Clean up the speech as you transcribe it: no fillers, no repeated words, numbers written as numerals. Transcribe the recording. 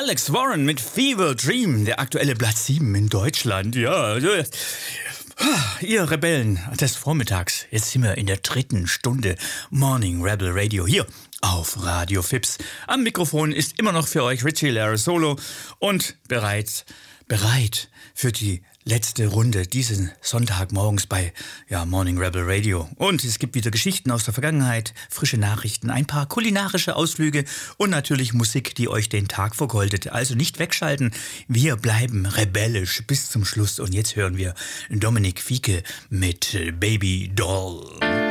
Alex Warren mit Fever Dream, der aktuelle Platz 7 in Deutschland. Ja, ihr Rebellen des Vormittags. Jetzt sind wir in der 3. Stunde Morning Rebel Radio hier auf Radio Fips. Am Mikrofon ist immer noch für euch Richie Larasolo und bereit für die letzte Runde diesen Sonntagmorgens bei Morning Rebel Radio. Und es gibt wieder Geschichten aus der Vergangenheit, frische Nachrichten, ein paar kulinarische Ausflüge und natürlich Musik, die euch den Tag vergoldet. Also nicht wegschalten, wir bleiben rebellisch bis zum Schluss. Und jetzt hören wir Dominik Fieke mit Baby Doll.